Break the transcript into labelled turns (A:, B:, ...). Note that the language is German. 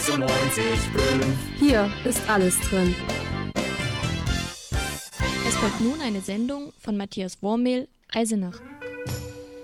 A: 96,5.
B: Hier ist alles drin.
C: Es folgt nun eine Sendung von Matthias Wormehl, Eisenach.